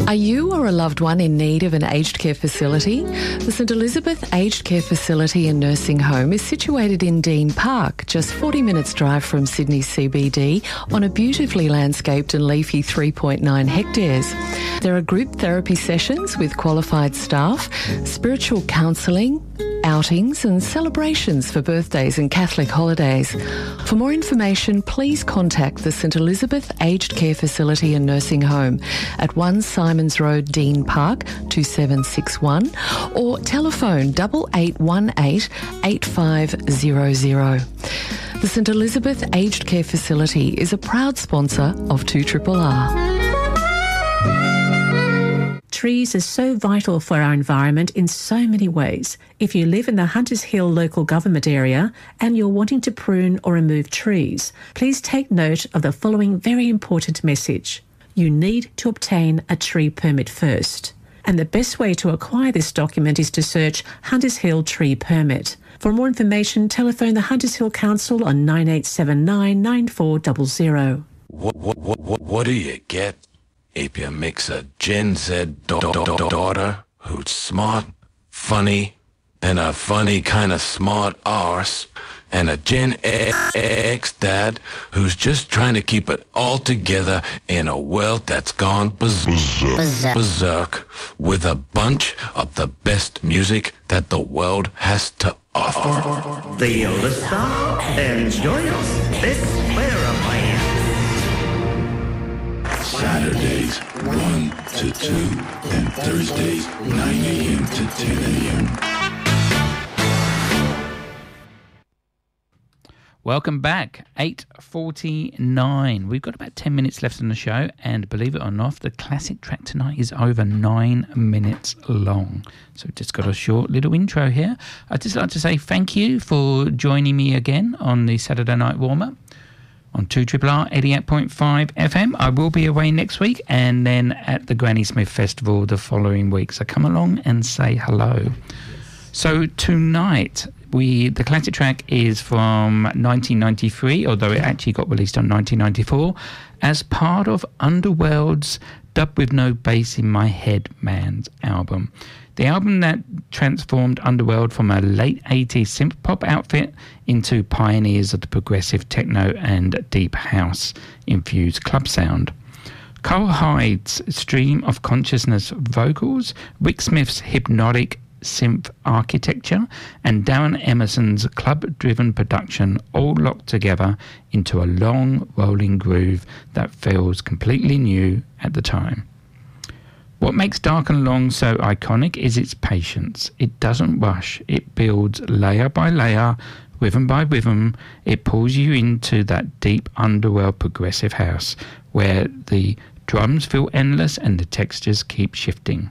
Are you or a loved one in need of an aged care facility? The St Elizabeth Aged Care Facility and Nursing Home is situated in Dean Park, just 40 minutes drive from Sydney CBD, on a beautifully landscaped and leafy 3.9 hectares. There are group therapy sessions with qualified staff, spiritual counselling, outings and celebrations for birthdays and Catholic holidays. For more information, please contact the St Elizabeth Aged Care Facility and Nursing Home at 1 Simons Road, Dean Park, 2761, or telephone 8818 8500. The St Elizabeth Aged Care Facility is a proud sponsor of 2RRR. Trees are so vital for our environment in so many ways. If you live in the Hunters Hill local government area and you're wanting to prune or remove trees, please take note of the following very important message. You need to obtain a tree permit first. And the best way to acquire this document is to search Hunters Hill Tree Permit. For more information, telephone the Hunters Hill Council on 9879 9400. What do you get if you mix a Gen Z daughter who's smart, funny, and a funny kind of smart arse, and a Gen X dad who's just trying to keep it all together in a world that's gone berserk, with a bunch of the best music that the world has to offer? The listener enjoys this experiment. Saturdays 1 to 2 and Thursdays 9 a.m. to 10 a.m. Welcome back, 8:49. We've got about 10 minutes left on the show, and believe it or not, the classic track tonight is over 9 minutes long. So just got a short little intro here. I'd just like to say thank you for joining me again on the Saturday Night Warm-Up on 2RRR 88.5 FM. I will be away next week, and then at the Granny Smith Festival the following week. So come along and say hello. So tonight, the classic track is from 1993, although it actually got released on 1994, as part of Underworld's Dub With No Bass In My Head Man's album. The album that transformed Underworld from a late 80s synth-pop outfit into pioneers of the progressive techno and deep house-infused club sound. Carl Hyde's stream of consciousness vocals, Rick Smith's hypnotic synth architecture, and Darren Emerson's club-driven production all locked together into a long, rolling groove that feels completely new at the time. What makes Dark and Long so iconic is its patience. It doesn't rush. It builds layer by layer, rhythm by rhythm. It pulls you into that deep underworld progressive house where the drums feel endless and the textures keep shifting.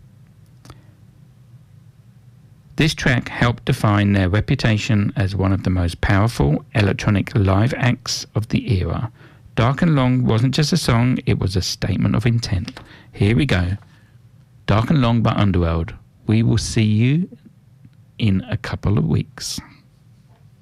This track helped define their reputation as one of the most powerful electronic live acts of the era. Dark and Long wasn't just a song, it was a statement of intent. Here we go. Dark and Long by Underworld. We will see you in a couple of weeks.